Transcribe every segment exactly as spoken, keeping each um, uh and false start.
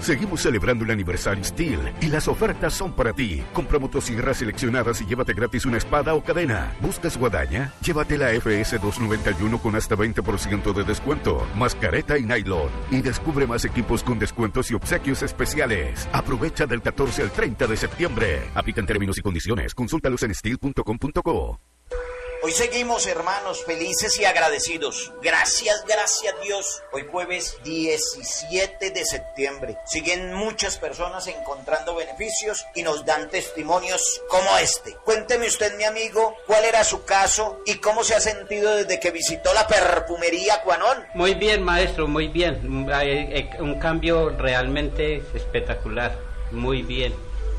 Seguimos celebrando el aniversario Steel y las ofertas son para ti. Compra motosierras seleccionadas y llévate gratis una espada o cadena. ¿Buscas guadaña? Llévate la F S doscientos noventa y uno con hasta veinte por ciento de descuento, más careta y nylon. Y descubre más equipos con descuentos y obsequios especiales. Aprovecha del catorce al treinta de septiembre. Aplican términos y condiciones. Consúltalos en steel punto com punto co. Hoy seguimos, hermanos, felices y agradecidos. Gracias, gracias Dios. Hoy jueves diecisiete de septiembre. Siguen muchas personas encontrando beneficios y nos dan testimonios como este. Cuénteme usted, mi amigo, cuál era su caso y cómo se ha sentido desde que visitó la perfumería Cuanón. Muy bien, maestro, muy bien. Hay un cambio realmente espectacular. Muy bien.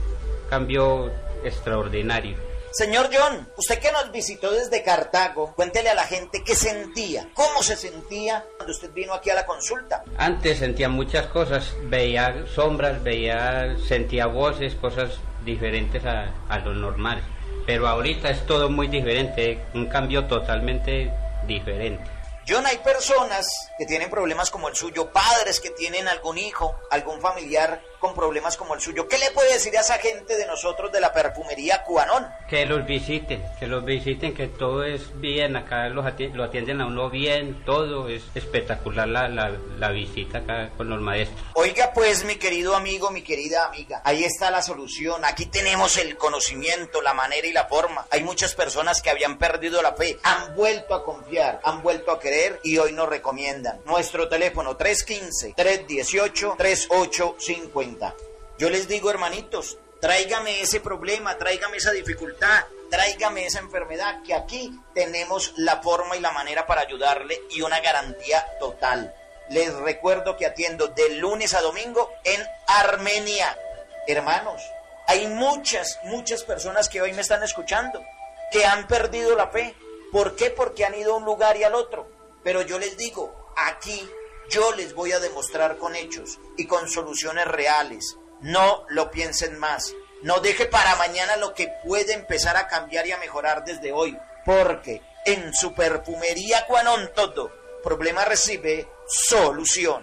Cambio extraordinario. Señor John, usted que nos visitó desde Cartago, cuéntele a la gente qué sentía, cómo se sentía cuando usted vino aquí a la consulta. Antes sentía muchas cosas, veía sombras, veía, sentía voces, cosas diferentes a, a lo normal. Pero ahorita es todo muy diferente, un cambio totalmente diferente. John, hay personas que tienen problemas como el suyo, padres que tienen algún hijo, algún familiar con problemas como el suyo. ¿Qué le puede decir a esa gente de nosotros de la perfumería Cuanón? Que los visiten, que los visiten, que todo es bien, acá los ati- lo atienden a uno bien, todo es espectacular la, la, la visita acá con los maestros. Oiga pues, mi querido amigo, mi querida amiga, ahí está la solución, aquí tenemos el conocimiento, la manera y la forma. Hay muchas personas que habían perdido la fe, han vuelto a confiar, han vuelto a querer y hoy nos recomiendan. Nuestro teléfono tres uno cinco, tres uno ocho, tres ocho cinco cero. Yo les digo, hermanitos, tráigame ese problema, tráigame esa dificultad, tráigame esa enfermedad, que aquí tenemos la forma y la manera para ayudarle y una garantía total. Les recuerdo que atiendo de lunes a domingo en Armenia. Hermanos, hay muchas, muchas personas que hoy me están escuchando que han perdido la fe. ¿Por qué? Porque han ido a un lugar y al otro. Pero yo les digo, aquí yo les voy a demostrar con hechos y con soluciones reales. No lo piensen más. No deje para mañana lo que puede empezar a cambiar y a mejorar desde hoy. Porque en su perfumería Cuanón todo problema recibe solución.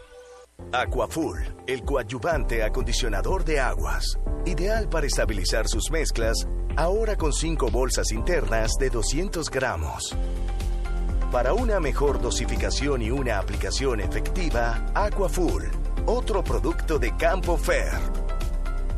Aquafull, el coadyuvante acondicionador de aguas. Ideal para estabilizar sus mezclas, ahora con cinco bolsas internas de doscientos gramos. Para una mejor dosificación y una aplicación efectiva, Aquafull, otro producto de Campo Fer.